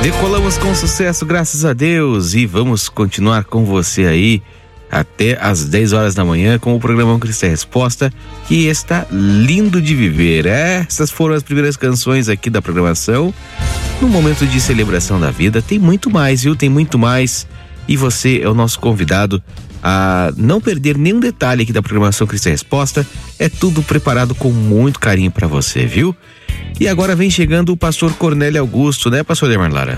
Decolamos com sucesso, graças a Deus, e vamos continuar com você aí até às 10 horas da manhã com o programa Cristo é Resposta, que está lindo de viver. Essas foram as primeiras canções aqui da programação, no momento de celebração da vida. Tem muito mais, viu? Tem muito mais, e você é o nosso convidado a não perder nenhum detalhe aqui da programação Cristo é Resposta. É tudo preparado com muito carinho para você, viu? E agora vem chegando o pastor Cornélio Augusto, né, pastor Demar Lara?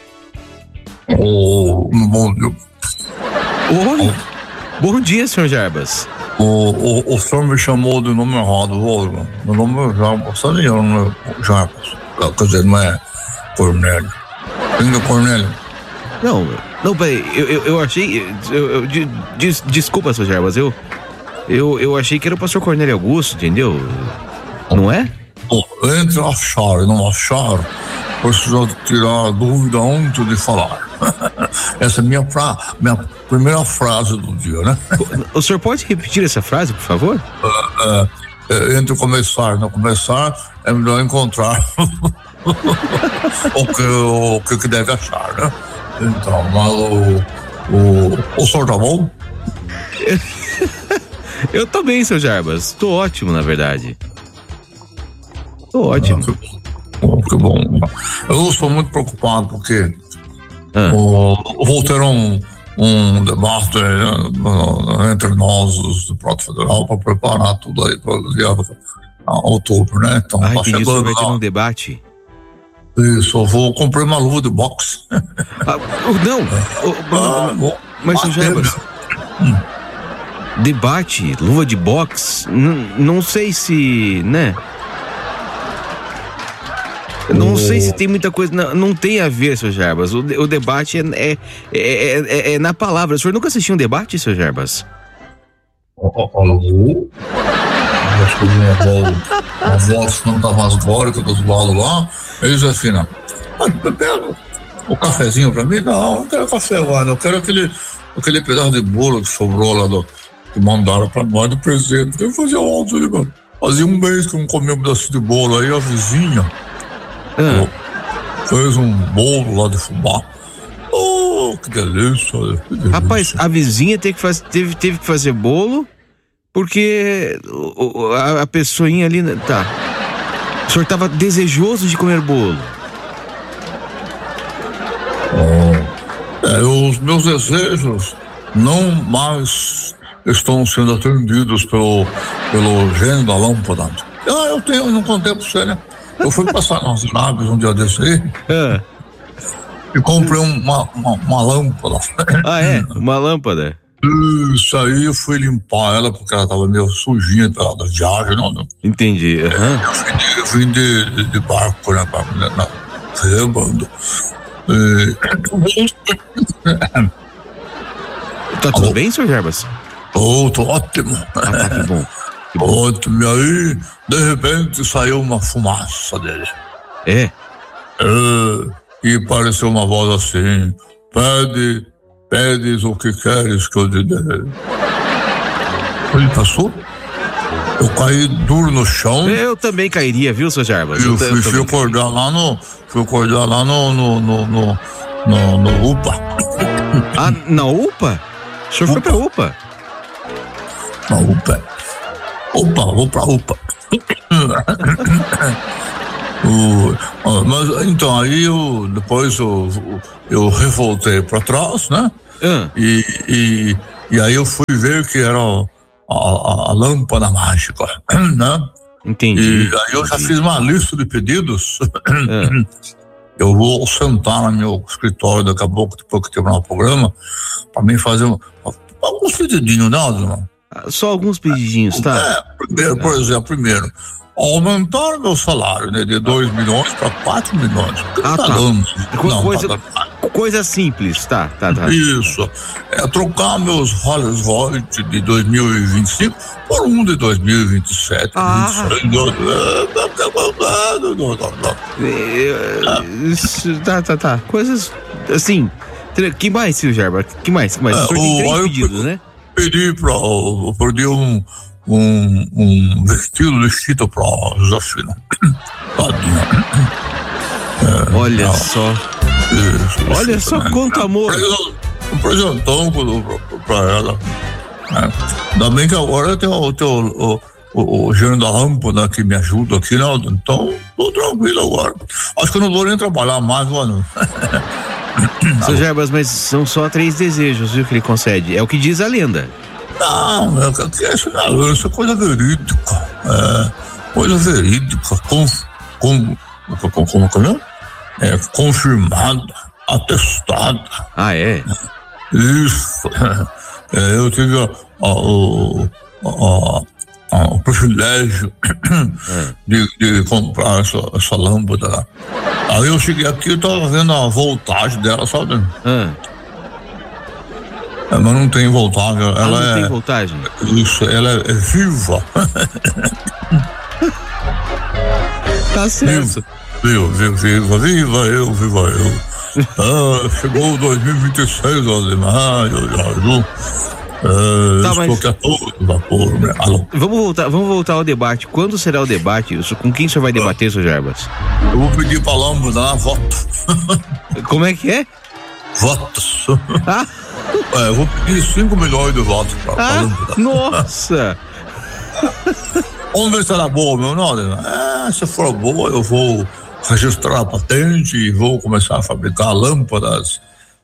Bom dia. Oi. Bom dia, senhor Jarbas. O senhor me chamou de nome errado. Meu nome é Jarbas. Sabe, eu não é Jarbas. Quer dizer, não é Cornélio. Ainda Cornélio. Não, peraí, eu achei. Desculpa, senhor Jarbas, eu achei que era o pastor Cornélio Augusto, entendeu? Não é? Entre achar e não achar, precisa tirar a dúvida antes de falar. Essa é minha primeira frase do dia, né? O senhor pode repetir essa frase, por favor? Entre começar e não começar, é melhor encontrar o que deve achar, né? Então, mas o senhor tá bom? Eu tô bem, seu Jarbas. Tô ótimo, na verdade. Tô ótimo. Que bom. Eu estou muito preocupado porque vou ter um debate entre nós, os do Proto Federal, para preparar tudo aí para o dia outubro, né? Então, tá entendi, chegando. Vai ter um debate? Isso, eu vou comprar uma luva de boxe. Mas, seu Jarbas, debate, luva de boxe, não sei se, né? Não sei se tem muita coisa, não tem a ver, seu Jarbas. O debate é na palavra. O senhor nunca assistiu um debate, seu Jarbas? Acho que a voz não tá mais górica dos balos lá. Aí, Josefina, pega o cafezinho pra mim? Não quero café agora, eu quero aquele pedaço de bolo que sobrou lá que mandaram pra nós do presente. Eu fazia ontem, mano. Fazia um mês que eu não comia um pedaço de bolo. Aí a vizinha fez um bolo lá de fubá. Que delícia. Rapaz, a vizinha teve que fazer bolo porque a pessoinha ali, tá. O senhor estava desejoso de comer bolo. Os meus desejos não mais estão sendo atendidos pelo gênio da lâmpada. Eu não contei pra você, né? Eu fui passar nas naves um dia desse aí e comprei uma lâmpada. Ah, é? Uma lâmpada? Isso aí, eu fui limpar ela porque ela tava meio sujinha da viagem, não. Entendi. Eu vim de barco, né? Rebando. Tá tudo bem, senhor Jarbas? Tô ótimo. Tá, que bom. Ótimo. E aí, de repente, saiu uma fumaça dele. E pareceu uma voz assim: pedes o que queres que eu te dê. Ele passou. Eu caí duro no chão. Eu também cairia, viu, seu Jarbas? Eu fui acordar lá no UPA. Ah, na UPA? O senhor foi pra UPA? Na UPA. Vou pra UPA. Mas então aí depois eu revoltei pra trás, né? E aí eu fui ver que era a lâmpada mágica, né? Entendi. E aí eu já fiz uma lista de pedidos. Eu vou sentar no meu escritório daqui a pouco, depois que terminar o programa, para mim fazer alguns pedidinhos, né, Adriano? Só alguns pedidinhos, tá? Por exemplo, primeiro, aumentar meu salário, né, de 2 milhões para 4 milhões. Coisa simples, tá. Isso. Trocar meus Rolls Royce de 2025 por um de 2027. Tá. Coisas assim. Que mais, Silvio Gerba? Que mais? O senhor tem 3 pedidos, né? Eu pedi um vestido de chita pra Josefina. Olha só. Isso, Olha só quanto amor. Um presentão pra ela. Ainda bem que agora tem o gênio da lâmpada que me ajuda aqui, né? Então, tô tranquilo agora. Acho que eu não vou nem trabalhar mais, mano. Seu Jarbas, mas são só 3 desejos, viu, que ele concede. É o que diz a lenda. Não, isso é coisa verídica. Coisa verídica. Como é? Confirmada, atestada. Ah, é? Isso. Eu tive o privilégio de comprar essa lâmpada lá. Aí eu cheguei aqui e tava vendo a voltagem dela, sabe? Mas não tem voltagem. Ela não tem voltagem? Isso, ela é viva. Tá certo. Viva eu. Chegou 2026, Ademar. Estou que a todo vapor. Vamos voltar ao debate. Quando será o debate? Com quem o senhor vai debater, seu Jarbas? Eu vou pedir pra lâmpada dar voto. Como é que é? Votos. Eu vou pedir 5 milhões de votos pra lâmpada. Nossa! Vamos ver se ela é boa, meu nome. Se for boa, eu vou registrar a patente e vou começar a fabricar lâmpadas.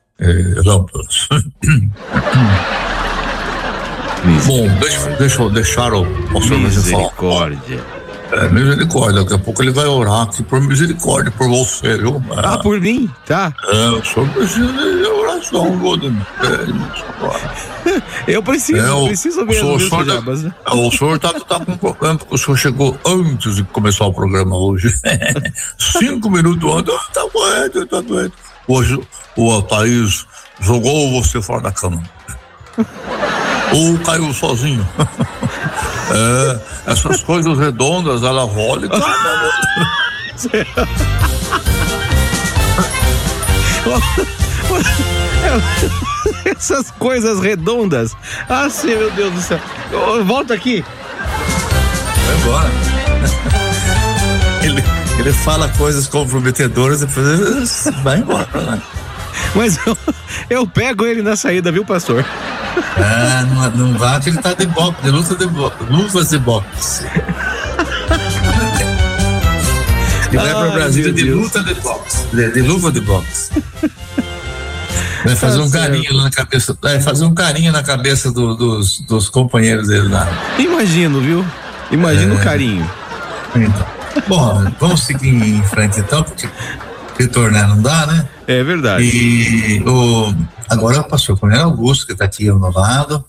Bom, deixa eu deixar o pastor misericórdia. Misericórdia, daqui a pouco ele vai orar aqui por misericórdia por você, viu? Por mim? Tá. O senhor precisa de oração, Eu preciso mesmo. O senhor tá com um problema, porque o senhor chegou antes de começar o programa hoje. 5 minutos antes, tá doente. Hoje o Thaís jogou você fora da cama. Ou caiu sozinho. Essas coisas redondas, ela rola e cai. Essas coisas redondas. Sim, meu Deus do céu. Volta aqui. Vai embora. Ele fala coisas comprometedoras e depois vai embora. Mas eu pego ele na saída, viu, pastor? Não vá que ele tá de luvas de boxe. Ele vai para o Brasil de luta de boxe, de luva de boxe. Vai fazer um carinho na cabeça, na cabeça dos companheiros dele lá. Imagino, viu? Imagino o carinho. Então. Bom, vamos seguir em frente então, porque retornar não dá, né? É verdade. E agora o pastor Coronel Augusto, que está aqui ao meu lado.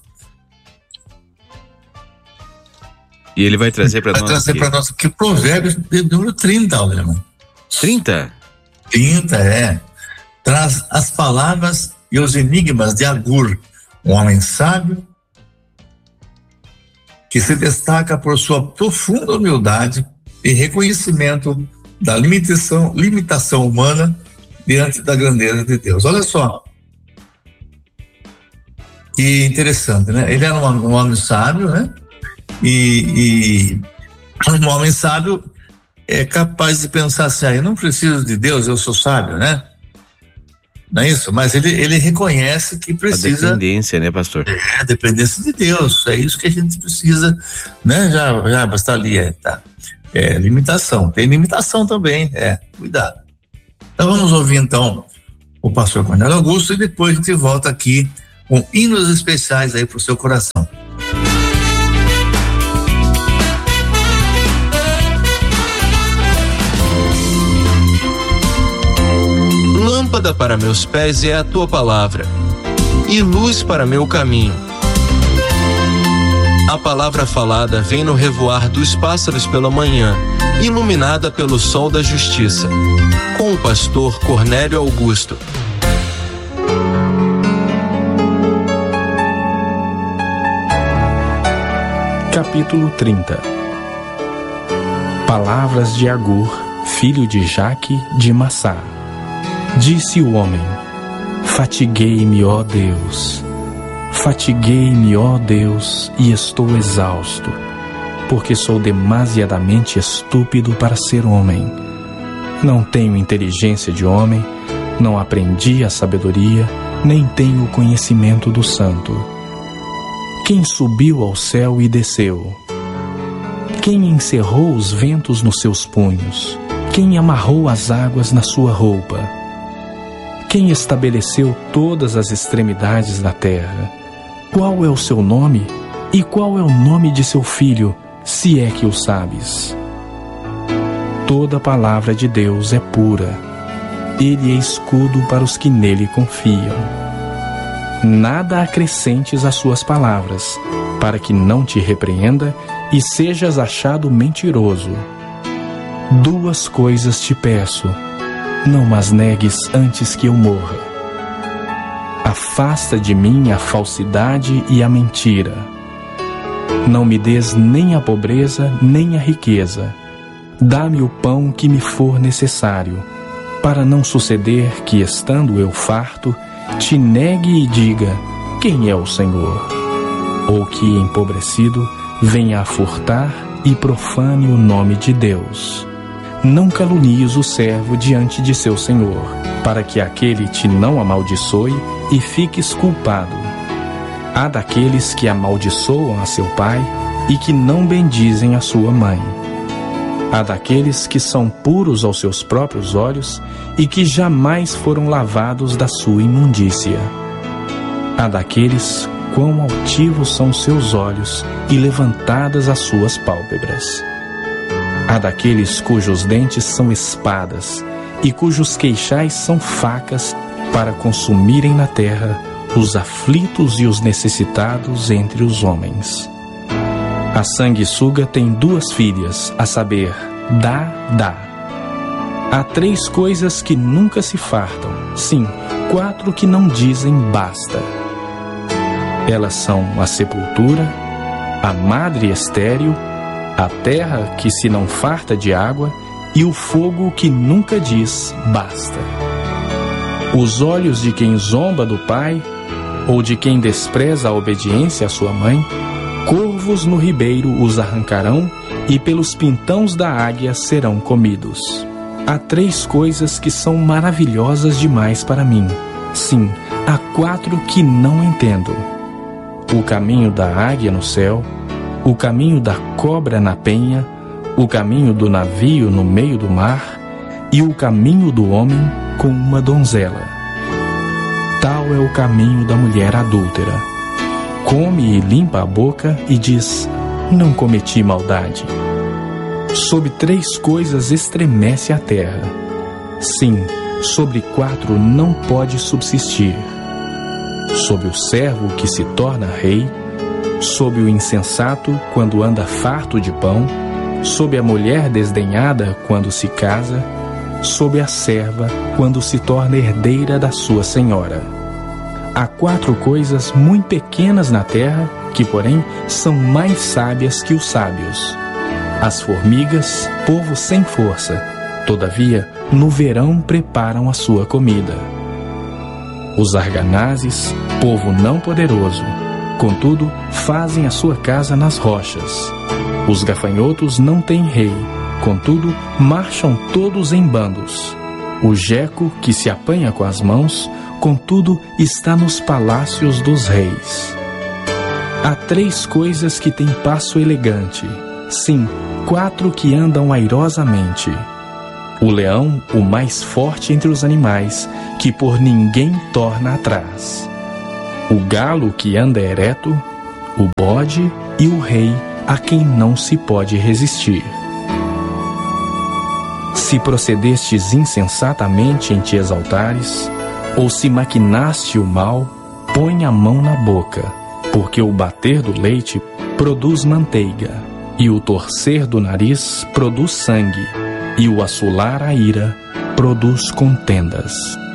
E ele vai trazer para nós. Vai trazer para nós aqui Provérbios número 30, Alemão. 30? 30, Traz as palavras e os enigmas de Agur, um homem sábio que se destaca por sua profunda humildade e reconhecimento da limitação humana diante da grandeza de Deus. Olha só que interessante, né? Ele era um homem sábio, né? E um homem sábio é capaz de pensar assim: eu não preciso de Deus, eu sou sábio, né? Não é isso? Mas ele reconhece que precisa... A dependência, né, pastor? A dependência de Deus, é isso que a gente precisa, né? Já basta ali, limitação, tem limitação também, cuidado. Então vamos ouvir então o pastor Coronel Augusto e depois a gente volta aqui com hinos especiais aí pro seu coração. Lâmpada para meus pés é a tua palavra e luz para meu caminho. A palavra falada vem no revoar dos pássaros pela manhã, iluminada pelo sol da justiça. Com o pastor Cornélio Augusto. Capítulo 30. Palavras de Agur, filho de Jaque de Massá. Disse o homem: fatiguei-me, ó Deus, e estou exausto, porque sou demasiadamente estúpido para ser homem. Não tenho inteligência de homem, Não aprendi a sabedoria, nem tenho o conhecimento do santo. Quem subiu ao céu e desceu? Quem encerrou os ventos nos seus punhos? Quem amarrou as águas na sua roupa? Quem estabeleceu todas as extremidades da terra? Qual é o seu nome? E qual é o nome de seu filho, se é que o sabes? Toda palavra de Deus é pura. Ele é escudo para os que nele confiam. Nada acrescentes às suas palavras, para que não te repreenda e sejas achado mentiroso. 2 coisas te peço, não mas negues antes que eu morra. Afasta de mim a falsidade e a mentira. Não me des nem a pobreza, nem a riqueza. Dá-me o pão que me for necessário, para não suceder que, estando eu farto, te negue e diga, quem é o Senhor? Ou que, empobrecido, venha a furtar e profane o nome de Deus. Não calunies o servo diante de seu senhor, para que aquele te não amaldiçoe e fiques culpado. Há daqueles que amaldiçoam a seu pai e que não bendizem a sua mãe. Há daqueles que são puros aos seus próprios olhos e que jamais foram lavados da sua imundícia. Há daqueles quão altivos são seus olhos e levantadas as suas pálpebras. Há daqueles cujos dentes são espadas e cujos queixais são facas para consumirem na terra os aflitos e os necessitados entre os homens. A sanguessuga tem 2 filhas, a saber, Dá. Há 3 coisas que nunca se fartam, sim, 4 que não dizem basta. Elas são a sepultura, a madre estéril, a terra que se não farta de água e o fogo que nunca diz basta. Os olhos de quem zomba do pai ou de quem despreza a obediência à sua mãe, corvos no ribeiro os arrancarão e pelos pintões da águia serão comidos. Há 3 coisas que são maravilhosas demais para mim. Sim, há 4 que não entendo. O caminho da águia no céu, o caminho da cobra na penha, o caminho do navio no meio do mar e o caminho do homem com uma donzela. Tal é o caminho da mulher adúltera. Come e limpa a boca e diz, não cometi maldade. Sob 3 coisas estremece a terra. Sim, sobre 4 não pode subsistir. Sob o servo que se torna rei, sob o insensato quando anda farto de pão, sob a mulher desdenhada quando se casa, sob a serva quando se torna herdeira da sua senhora. Há 4 coisas muito pequenas na terra, que porém são mais sábias que os sábios. As formigas, povo sem força, todavia no verão preparam a sua comida. Os arganazes, povo não poderoso, contudo fazem a sua casa nas rochas. Os gafanhotos não têm rei, contudo marcham todos em bandos. O geco que se apanha com as mãos, contudo está nos palácios dos reis. Há 3 coisas que têm passo elegante, sim, 4 que andam airosamente. O leão, o mais forte entre os animais, que por ninguém torna atrás. O galo que anda ereto, o bode e o rei a quem não se pode resistir. Se procedestes insensatamente em te exaltares, ou se maquinaste o mal, põe a mão na boca, porque o bater do leite produz manteiga, e o torcer do nariz produz sangue, e o assolar a ira produz contendas.